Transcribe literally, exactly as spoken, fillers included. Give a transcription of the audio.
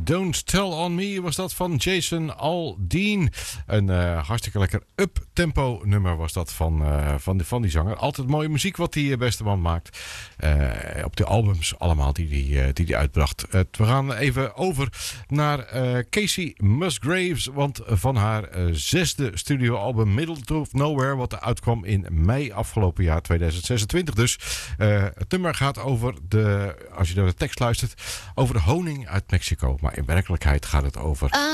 Don't Tell On Me was dat van Jason Aldean. Een uh, hartstikke lekker up-tempo nummer was dat van, uh, van, die, van die zanger. Altijd mooie muziek wat die beste man maakt. Uh, op de albums allemaal die hij die, uh, die die uitbracht. Uh, we gaan even over naar uh, Kacey Musgraves. Want van haar uh, zesde studioalbum Middle of Nowhere, wat uitkwam in mei afgelopen jaar tweeduizend zesentwintig. Dus uh, het nummer gaat over de, als je naar de tekst luistert, over de honing uit Mexico. Maar in werkelijkheid gaat het over